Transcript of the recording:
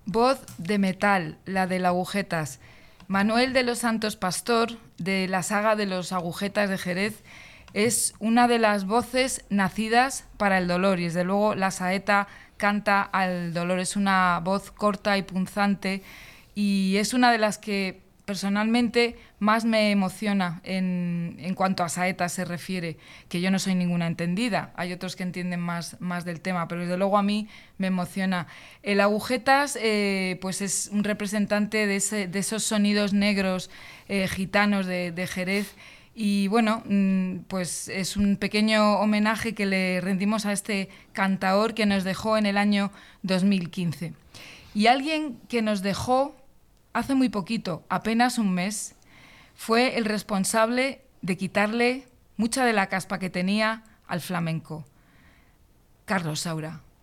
Voz de metal, la del Agujetas. Manuel de los Santos Pastor, de la saga de los Agujetas de Jerez, es una de las voces nacidas para el dolor, y desde luego la saeta canta al dolor. Es una voz corta y punzante, y es una de las que personalmente más me emociona en cuanto a saetas se refiere, que yo no soy ninguna entendida, hay otros que entienden más del tema, pero desde luego a mí me emociona. El Agujetas pues es un representante de esos sonidos negros gitanos de Jerez, y bueno, pues es un pequeño homenaje que le rendimos a este cantaor que nos dejó en el año 2015. Y alguien que nos dejó hace muy poquito, apenas un mes, fue el responsable de quitarle mucha de la caspa que tenía al flamenco, Carlos Saura.